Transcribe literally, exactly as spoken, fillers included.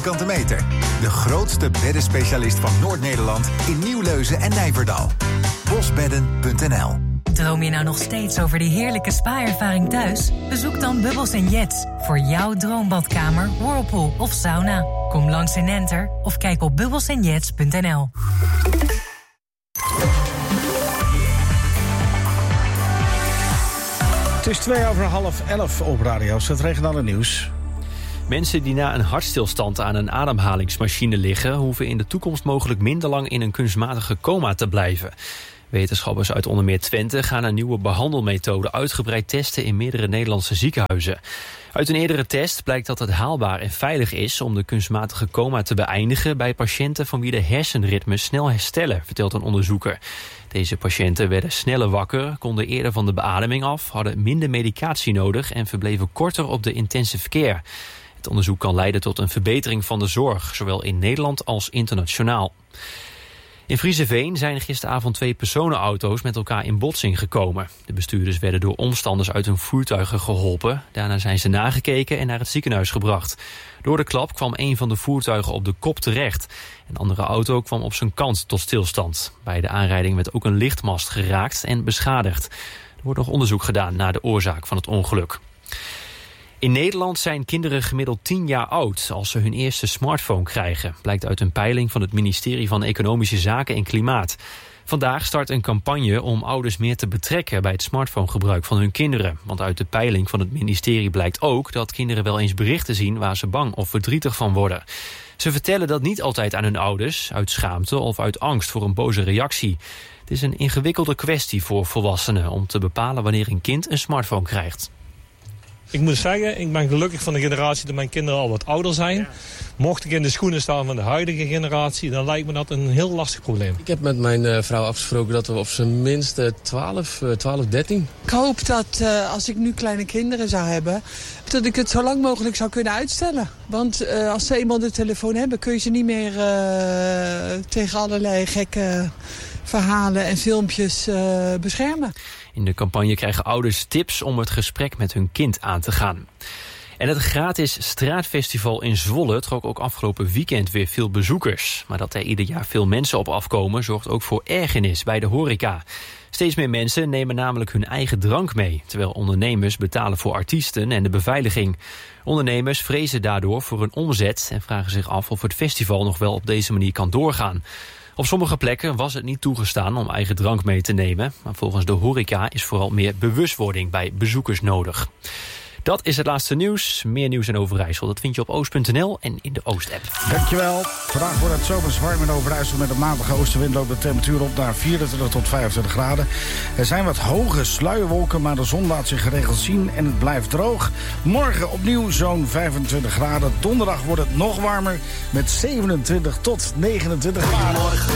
vierkante meter. De grootste beddenspecialist van Noord-Nederland in Nieuwleuzen en Nijverdal. bosbedden punt n l. Droom je nou nog steeds over die heerlijke spa-ervaring thuis? Bezoek dan Bubbles en Jets voor jouw droombadkamer, whirlpool of sauna. Kom langs in Enter of kijk op bubbles en jets punt n l. Het is twee over half elf op radio's, het regionale nieuws. Mensen die na een hartstilstand aan een ademhalingsmachine liggen, hoeven in de toekomst mogelijk minder lang in een kunstmatige coma te blijven. Wetenschappers uit onder meer Twente gaan een nieuwe behandelmethode uitgebreid testen in meerdere Nederlandse ziekenhuizen. Uit een eerdere test blijkt dat het haalbaar en veilig is om de kunstmatige coma te beëindigen bij patiënten van wie de hersenritmes snel herstellen, vertelt een onderzoeker. Deze patiënten werden sneller wakker, konden eerder van de beademing af, hadden minder medicatie nodig en verbleven korter op de intensive care. Het onderzoek kan leiden tot een verbetering van de zorg, zowel in Nederland als internationaal. In Vriezeveen zijn gisteravond twee personenauto's met elkaar in botsing gekomen. De bestuurders werden door omstanders uit hun voertuigen geholpen. Daarna zijn ze nagekeken en naar het ziekenhuis gebracht. Door de klap kwam een van de voertuigen op de kop terecht. Een andere auto kwam op zijn kant tot stilstand. Bij de aanrijding werd ook een lichtmast geraakt en beschadigd. Er wordt nog onderzoek gedaan naar de oorzaak van het ongeluk. In Nederland zijn kinderen gemiddeld tien jaar oud als ze hun eerste smartphone krijgen, blijkt uit een peiling van het ministerie van Economische Zaken en Klimaat. Vandaag start een campagne om ouders meer te betrekken bij het smartphonegebruik van hun kinderen. Want uit de peiling van het ministerie blijkt ook dat kinderen wel eens berichten zien waar ze bang of verdrietig van worden. Ze vertellen dat niet altijd aan hun ouders, uit schaamte of uit angst voor een boze reactie. Het is een ingewikkelde kwestie voor volwassenen om te bepalen wanneer een kind een smartphone krijgt. Ik moet zeggen, ik ben gelukkig van de generatie dat mijn kinderen al wat ouder zijn. Mocht ik in de schoenen staan van de huidige generatie, dan lijkt me dat een heel lastig probleem. Ik heb met mijn uh, vrouw afgesproken dat we op zijn minst uh, twaalf, dertien. Ik hoop dat uh, als ik nu kleine kinderen zou hebben, dat ik het zo lang mogelijk zou kunnen uitstellen. Want uh, als ze eenmaal de telefoon hebben, kun je ze niet meer uh, tegen allerlei gekke verhalen en filmpjes uh, beschermen. In de campagne krijgen ouders tips om het gesprek met hun kind aan te gaan. En het gratis straatfestival in Zwolle trok ook afgelopen weekend weer veel bezoekers. Maar dat er ieder jaar veel mensen op afkomen zorgt ook voor ergernis bij de horeca. Steeds meer mensen nemen namelijk hun eigen drank mee, terwijl ondernemers betalen voor artiesten en de beveiliging. Ondernemers vrezen daardoor voor hun omzet en vragen zich af of het festival nog wel op deze manier kan doorgaan. Op sommige plekken was het niet toegestaan om eigen drank mee te nemen. Maar volgens de horeca is vooral meer bewustwording bij bezoekers nodig. Dat is het laatste nieuws. Meer nieuws in Overijssel, dat vind je op oost punt n l en in de Oost-app. Dankjewel. Vandaag wordt het zomers warm in Overijssel. Met een matige oostenwind loopt de temperatuur op naar vierentwintig tot vijfentwintig graden. Er zijn wat hoge sluierwolken, maar de zon laat zich geregeld zien en het blijft droog. Morgen opnieuw zo'n vijfentwintig graden. Donderdag wordt het nog warmer met zevenentwintig tot negenentwintig graden. Goedemorgen,